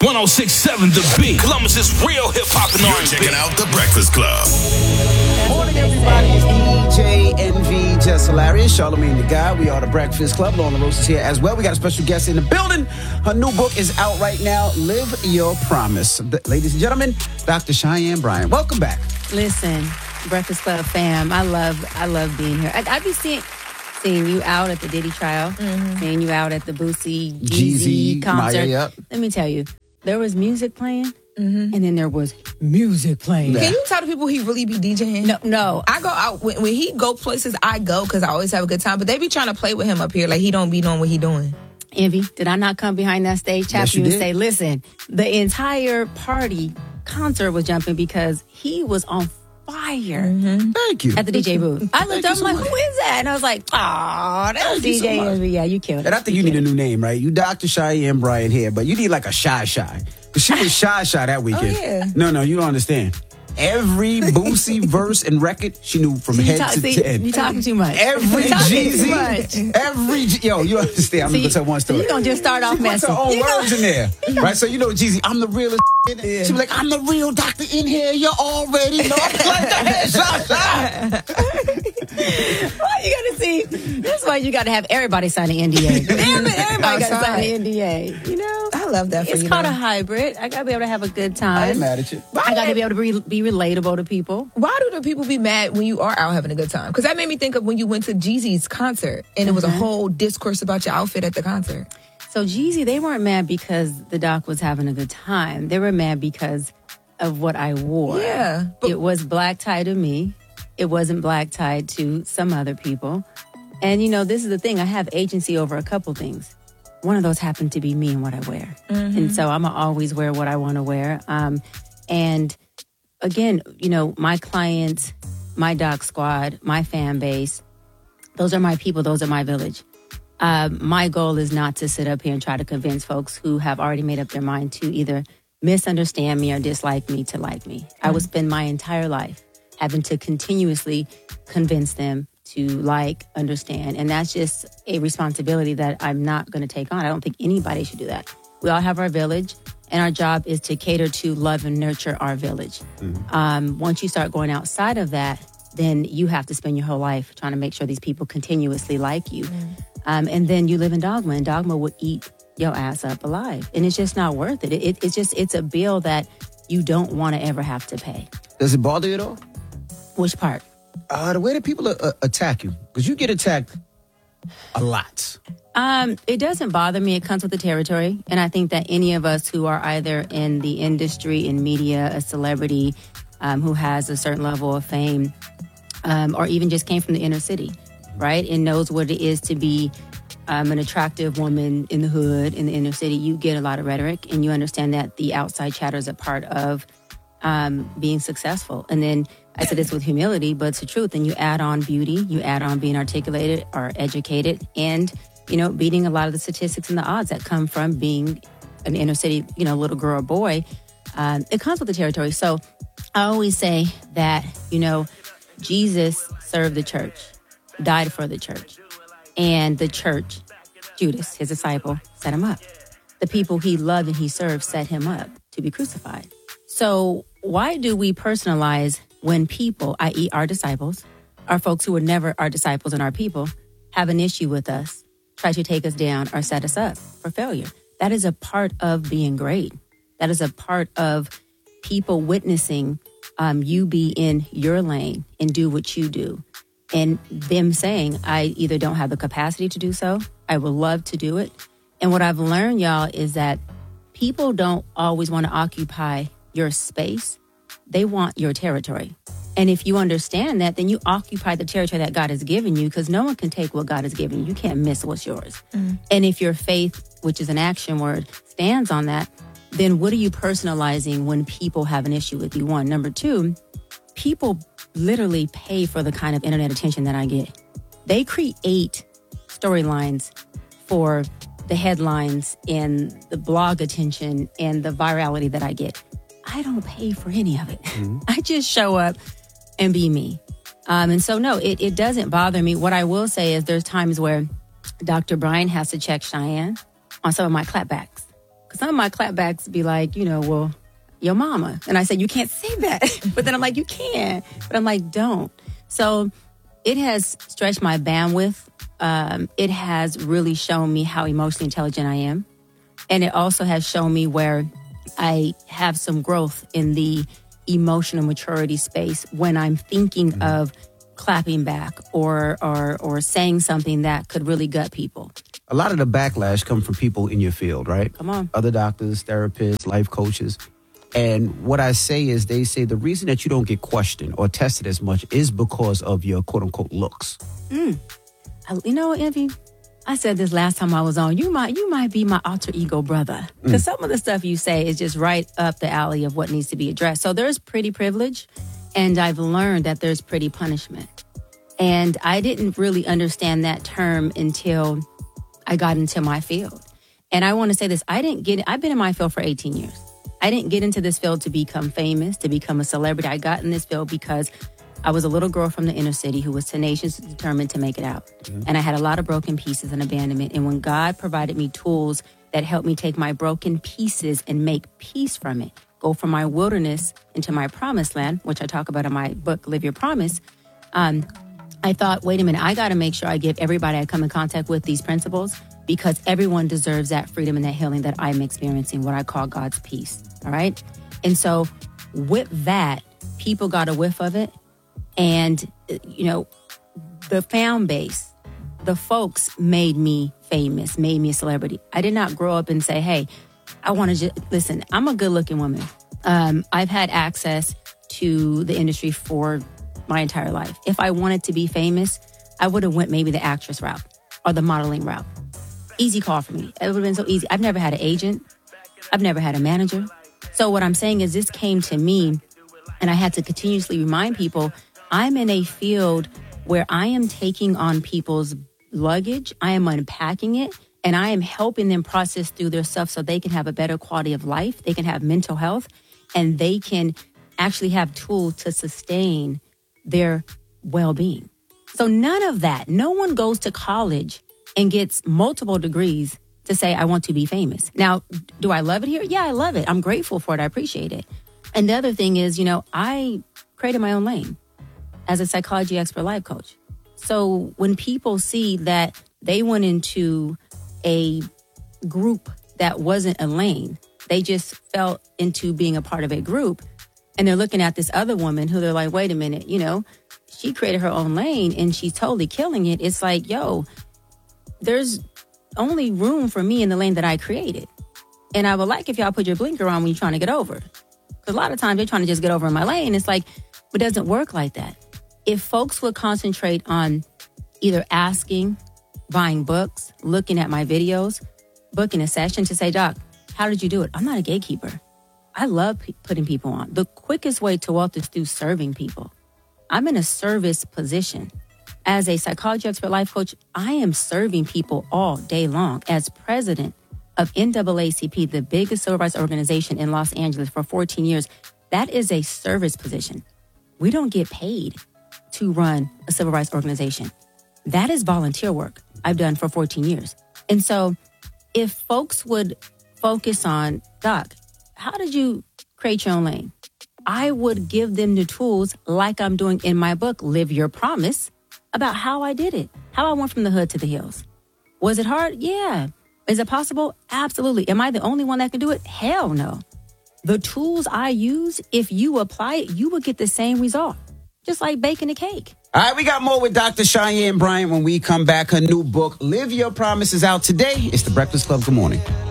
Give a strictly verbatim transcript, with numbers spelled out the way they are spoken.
one oh six point seven The Beat. Columbus's real hip-hop and R and B. You're checking out The Breakfast Club. Morning, everybody. It's D J Envy, Just Hilarious, Charlamagne the Guy. We are The Breakfast Club. Lorna Rose is here as well. We got a special guest in the building. Her new book is out right now, Live Your Promise. Ladies and gentlemen, Doctor Cheyenne Bryant. Welcome back. Listen, Breakfast Club fam, I love I love being here. I, I be seeing seeing you out at the Diddy trial, mm-hmm. seeing you out at the Boosie Jeezy concert. Maya, yep. Let me tell you, there was music playing, mm-hmm. and then there was music playing. Can you tell the people he really be DJing? No, no. I go out, when, when he go places, I go because I always have a good time. But they be trying to play with him up here like he don't be knowing what he doing. Envy, did I not come behind that stage, tap Yes, you you and did. say, listen, the entire party concert was jumping because he was on fire Mm-hmm. Thank you. at the D J booth. I looked you up, so I'm like, much. who is that? And I was like, oh, that's Thank you so D J much. Envy. Yeah, you killed it. And I think you need a new name, right? You Doctor Cheyenne Bryant here, but you need like a Shy Shy. Because she was Shy Shy that weekend. Oh, yeah. No, no, you don't understand. Every Boosie verse and record, she knew from You head talk- to see, end. you talking too much. Every You talking too Jeezy, much. every G- yo, you understand? I'm See, gonna tell one story. you gonna just start off She puts messing. her own You know- words in there, right? So you know, Jeezy, I'm the realest. Yeah. She be like, I'm the real doctor in here. You already know. I'm like that. Shy Shy. Why you gotta see? That's why you gotta have everybody sign an N D A. Damn it, everybody gotta sign an N D A. You know, I love that for it's you. called though. a hybrid. I gotta be able to have a good I time. ain't mad at you. I gotta be able to be, be relatable to people. Why do the people be mad when you are out having a good time? Because that made me think of when you went to Jeezy's concert and it was a Mm-hmm. whole discourse about your outfit at the concert. So Jeezy, they weren't mad because the doc was having a good time. They were mad because of what I wore. Yeah, but- it was black tie to me. It wasn't black tied to some other people. And you know, this is the thing. I have agency over a couple things. One of those happened to be me and what I wear. Mm-hmm. And so I'm gonna always wear what I want to wear. Um, and again, you know, my clients, my doc squad, my fan base, those are my people. Those are my village. Um, my goal is not to sit up here and try to convince folks who have already made up their mind to either misunderstand me or dislike me to like me. Mm-hmm. I would spend my entire life having to continuously convince them to like, understand. And that's just a responsibility that I'm not going to take on. I don't think anybody should do that. We all have our village, and our job is to cater to, love, and nurture our village. Mm-hmm. Um, once you start going outside of that, then you have to spend your whole life trying to make sure these people continuously like you. Mm-hmm. Um, and then you live in dogma, and dogma will eat your ass up alive. And it's just not worth it. it, it it's just, it's a bill that you don't want to ever have to pay. Does it bother you at all? Which part? Uh, the way that people uh, attack you, because you get attacked a lot. Um, it doesn't bother me. It comes with the territory. And I think that any of us who are either in the industry, in media, a celebrity, um, who has a certain level of fame, um, or even just came from the inner city, right, and knows what it is to be um, an attractive woman in the hood, in the inner city, you get a lot of rhetoric, and you understand that the outside chatter is a part of um, being successful. And then I said this with humility, but it's the truth. And you add on beauty, you add on being articulated or educated, and, you know, beating a lot of the statistics and the odds that come from being an inner city, you know, little girl or boy. Um, it comes with the territory. So I always say that, you know, Jesus served the church, died for the church, and the church, Judas, his disciple, set him up. The people he loved and he served set him up to be crucified. So why do we personalize when people, that is our disciples, our folks who were never our disciples and our people, have an issue with us, try to take us down or set us up for failure? That is a part of being great. That is a part of people witnessing um, you be in your lane and do what you do. And them saying, I either don't have the capacity to do so, I would love to do it. And what I've learned, y'all, is that people don't always want to occupy your space. They want your territory. And if you understand that, then you occupy the territory that God has given you, because no one can take what God has given you. You can't miss what's yours. Mm. And if your faith, which is an action word, stands on that, then what are you personalizing when people have an issue with you? One. Number two, people literally pay for the kind of internet attention that I get. They create storylines for the headlines and the blog attention and the virality that I get. I don't pay for any of it. Mm-hmm. I just show up and be me. Um, and so, no, it, it doesn't bother me. What I will say is there's times where Doctor Brian has to check Cheyenne on some of my clapbacks. some of my clapbacks be like, you know, well, your mama. And I said, you can't say that. But then I'm like, you can. But I'm like, don't. So it has stretched my bandwidth. Um, it has really shown me how emotionally intelligent I am. And it also has shown me where I have some growth in the emotional maturity space when I'm thinking mm-hmm. of clapping back or, or or saying something that could really gut people. A lot of the backlash comes from people in your field, right? Come on. Other doctors, therapists, life coaches. And what I say is they say the reason that you don't get questioned or tested as much is because of your quote-unquote looks. Mm. I, you know what, Envy? I said this last time I was on. You might you might be my alter ego brother. Because mm. some of the stuff you say is just right up the alley of what needs to be addressed. So there's pretty privilege, and I've learned that there's pretty punishment. And I didn't really understand that term until I got into my field. And I want to say this. I didn't get I've been in my field for eighteen years. I didn't get into this field to become famous, to become a celebrity. I got in this field because I was a little girl from the inner city who was tenacious and determined to make it out. Mm-hmm. And I had a lot of broken pieces and abandonment. And when God provided me tools that helped me take my broken pieces and make peace from it, go from my wilderness into my promised land, which I talk about in my book, Live Your Promise, um, I thought, wait a minute, I got to make sure I give everybody I come in contact with these principles because everyone deserves that freedom and that healing that I'm experiencing, what I call God's peace. All right. And so with that, people got a whiff of it. And, you know, the fan base, the folks made me famous, made me a celebrity. I did not grow up and say, hey, I want to just listen, I'm a good looking woman. Um, I've had access to the industry for my entire life. If I wanted to be famous, I would have went maybe the actress route or the modeling route. Easy call for me. It would have been so easy. I've never had an agent. I've never had a manager. So what I'm saying is this came to me and I had to continuously remind people I'm in a field where I am taking on people's luggage. I am unpacking it and I am helping them process through their stuff so they can have a better quality of life. They can have mental health and they can actually have tools to sustain their well-being. So none of that. No one goes to college and gets multiple degrees to say, I want to be famous. Now, do I love it here? Yeah, I love it. I'm grateful for it. I appreciate it. And the other thing is, you know, I created my own lane as a psychology expert life coach. So when people see that they went into a group that wasn't a lane, they just fell into being a part of a group. And they're looking at this other woman who they're like, wait a minute, you know, she created her own lane and she's totally killing it. It's like, yo, there's only room for me in the lane that I created. And I would like if y'all put your blinker on when you're trying to get over. Because a lot of times they're trying to just get over in my lane. It's like, it doesn't work like that. If folks would concentrate on either asking, buying books, looking at my videos, booking a session to say, Doc, how did you do it? I'm not a gatekeeper. I love p- putting people on. The quickest way to wealth is through serving people. I'm in a service position. As a psychology expert life coach, I am serving people all day long. As president of N double A C P, the biggest civil rights organization in Los Angeles for fourteen years, that is a service position. We don't get paid to run a civil rights organization. That is volunteer work I've done for fourteen years. And so if folks would focus on, Doc, how did you create your own lane? I would give them the tools like I'm doing in my book, Live Your Promise, about how I did it, how I went from the hood to the hills. Was it hard? Yeah. Is it possible? Absolutely. Am I the only one that can do it? Hell no. The tools I use, if you apply it, you will get the same result. Just like baking a cake. All right, we got more with Doctor Cheyenne Bryant when we come back. Her new book, Live Your Promise, is out today. It's The Breakfast Club. Good morning.